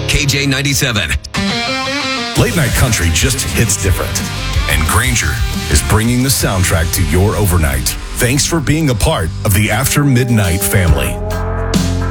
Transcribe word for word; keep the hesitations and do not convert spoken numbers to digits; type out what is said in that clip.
K J ninety-seven. Late night country just hits different. And Granger is bringing the soundtrack to your overnight. Thanks for being a part of the After Midnight family.